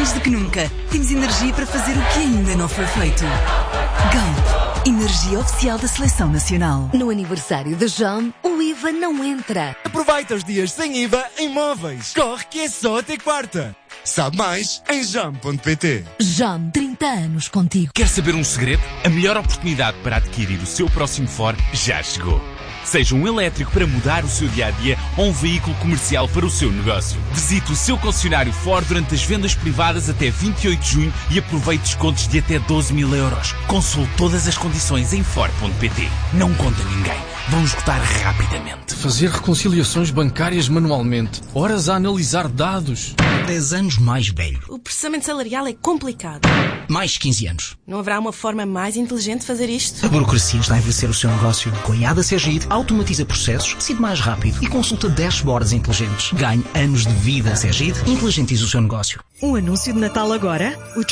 mais do que nunca, temos energia para fazer o que ainda não foi feito. Galp, energia oficial da Seleção Nacional. No aniversário da JAM, o IVA não entra. Aproveita os dias sem IVA em móveis. Corre que é só até quarta. Sabe mais em jam.pt. JAM, 30 anos contigo. Quer saber um segredo? A melhor oportunidade para adquirir o seu próximo Ford já chegou. Seja um elétrico para mudar o seu dia-a-dia ou um veículo comercial para o seu negócio. Visite o seu concessionário Ford durante as vendas privadas até 28 de junho e aproveite descontos de até 12.000 euros. Consulte todas as condições em Ford.pt. Não conta ninguém. Vão esgotar rapidamente. Fazer reconciliações bancárias manualmente. Horas a analisar dados. 10 anos mais velho. O processamento salarial é complicado. Mais 15 anos. Não haverá uma forma mais inteligente de fazer isto? A burocracia está a envelhecer o seu negócio. Com a IADA Segid, automatiza processos, decide mais rápido e consulta dashboards inteligentes. Ganhe anos de vida. Segid, inteligentiza o seu negócio. Um anúncio de Natal agora? O